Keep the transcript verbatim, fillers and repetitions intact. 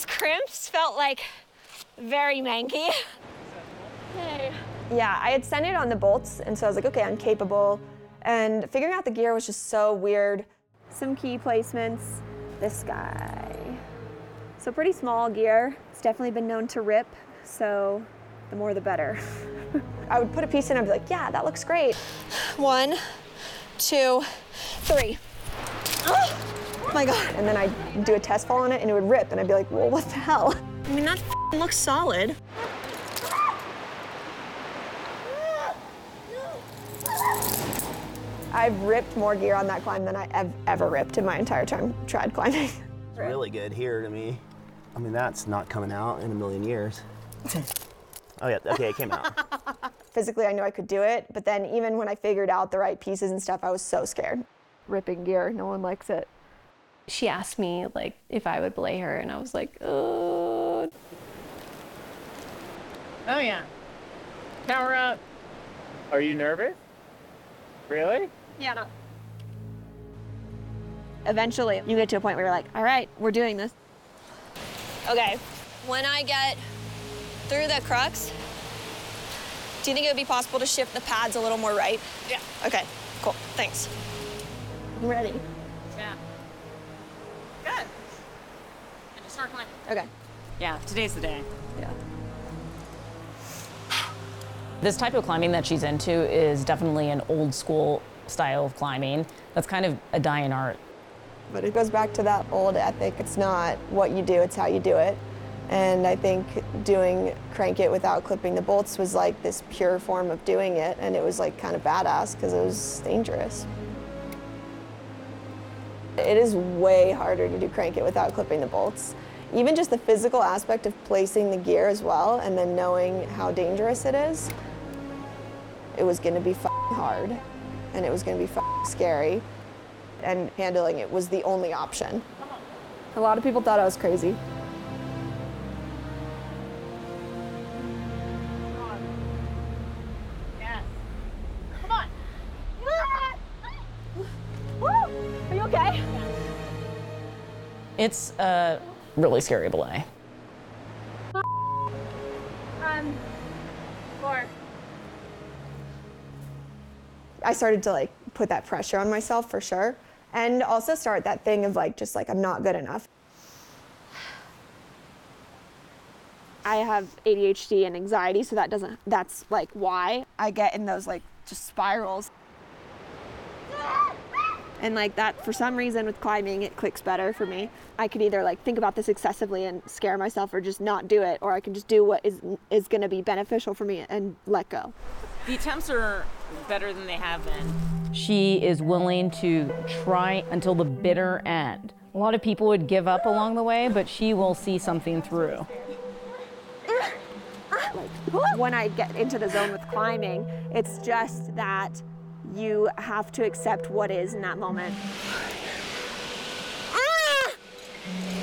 those crimps felt like very manky. Hey. Yeah, I had centered on the bolts, and so I was like, okay, I'm capable. And figuring out the gear was just so weird. Some key placements, this guy. So pretty small gear. It's definitely been known to rip, so the more the better. I would put a piece in, I'd be like, yeah, that looks great. One, two, three. Oh my God. And then I'd do a test fall on it and it would rip, and I'd be like, well, what the hell? I mean, that looks solid. I've ripped more gear on that climb than I have ever ripped in my entire time trad climbing. It's really good here to me. I mean, that's not coming out in a million years. Oh yeah, okay, it came out. Physically, I knew I could do it, but then even when I figured out the right pieces and stuff, I was so scared. Ripping gear, no one likes it. She asked me like if I would belay her, and I was like, oh. Oh yeah. Power up. Are you nervous? Really? Yeah. No. Eventually, you get to a point where you're like, all right, we're doing this. Okay, when I get through the crux, do you think it would be possible to shift the pads a little more right? Yeah. Okay, cool, thanks. I'm ready. Yeah. Good. And just start climbing. Okay. Yeah, today's the day. Yeah. This type of climbing that she's into is definitely an old school style of climbing. That's kind of a dying art. But it goes back to that old ethic. It's not what you do, it's how you do it. And I think doing Crank It without clipping the bolts was like this pure form of doing it, and it was like kind of badass because it was dangerous. It is way harder to do Crank It without clipping the bolts. Even just the physical aspect of placing the gear as well, and then knowing how dangerous it is, it was gonna be f***ing hard, and it was gonna be f***ing scary, and handling it was the only option. A lot of people thought I was crazy. Yes. Come on. Woo! Are you okay? It's a really scary belay. Um, four. I started to like put that pressure on myself for sure. And also start that thing of like, just like, I'm not good enough. I have A D H D and anxiety, so that doesn't, that's like why I get in those like just spirals. And like that, for some reason with climbing, it clicks better for me. I could either like think about this excessively and scare myself or just not do it, or I can just do what is, is gonna be beneficial for me and let go. The attempts are better than they have been. She is willing to try until the bitter end. A lot of people would give up along the way, but she will see something through. Like, when I get into the zone with climbing, it's just that you have to accept what is in that moment.